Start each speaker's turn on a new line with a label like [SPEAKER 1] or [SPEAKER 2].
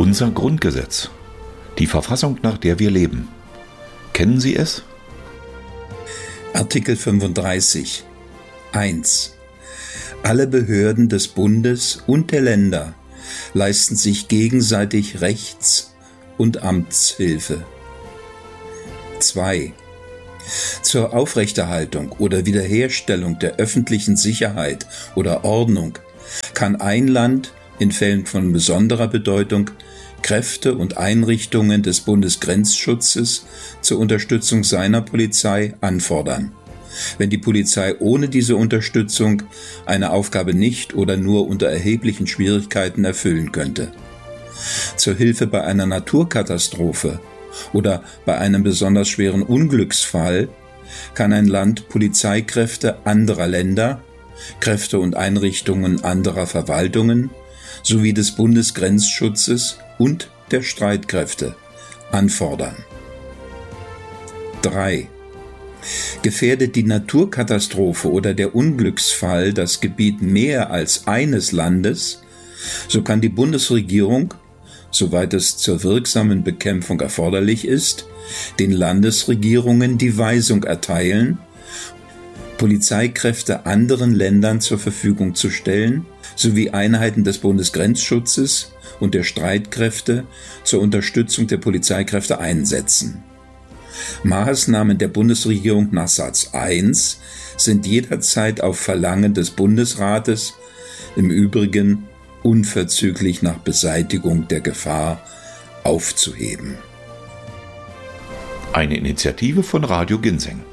[SPEAKER 1] Unser Grundgesetz. Die Verfassung, nach der wir leben. Kennen Sie es?
[SPEAKER 2] Artikel 35 1. Alle Behörden des Bundes und der Länder leisten sich gegenseitig Rechts- und Amtshilfe. 2. Zur Aufrechterhaltung oder Wiederherstellung der öffentlichen Sicherheit oder Ordnung kann ein Land in Fällen von besonderer Bedeutung Kräfte und Einrichtungen des Bundesgrenzschutzes zur Unterstützung seiner Polizei anfordern, wenn die Polizei ohne diese Unterstützung eine Aufgabe nicht oder nur unter erheblichen Schwierigkeiten erfüllen könnte. Zur Hilfe bei einer Naturkatastrophe oder bei einem besonders schweren Unglücksfall kann ein Land Polizeikräfte anderer Länder, Kräfte und Einrichtungen anderer Verwaltungen sowie des Bundesgrenzschutzes und der Streitkräfte anfordern. 3. Gefährdet die Naturkatastrophe oder der Unglücksfall das Gebiet mehr als eines Landes, so kann die Bundesregierung, soweit es zur wirksamen Bekämpfung erforderlich ist, den Landesregierungen die Weisung erteilen, Polizeikräfte anderen Ländern zur Verfügung zu stellen, sowie Einheiten des Bundesgrenzschutzes und der Streitkräfte zur Unterstützung der Polizeikräfte einsetzen. Maßnahmen der Bundesregierung nach Satz 1 sind jederzeit auf Verlangen des Bundesrates, im Übrigen unverzüglich nach Beseitigung der Gefahr, aufzuheben.
[SPEAKER 1] Eine Initiative von Radio Ginseng.